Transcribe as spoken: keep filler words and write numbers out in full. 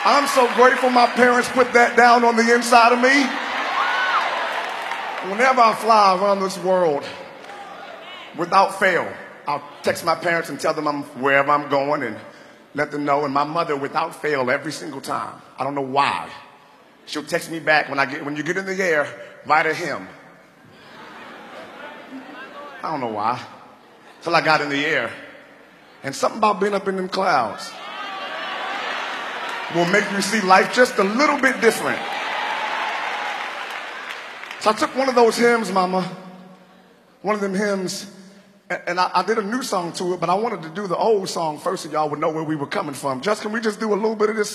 I'm so grateful my parents put that down on the inside of me. Whenever I fly around this world, without fail, I'll text my parents and tell them I'm wherever I'm going and let them know. And my mother, without fail, every single time, I don't know why, she'll text me back when I get when you get in the air, write a hymn. I don't know why. Till I got in the air. And something about being up in them clouds will make you see life just a little bit different. So I took one of those hymns, Mama, one of them hymns, and, and I, I did a new song to it, but I wanted to do the old song first so y'all would know where we were coming from. Just can we just do a little bit of this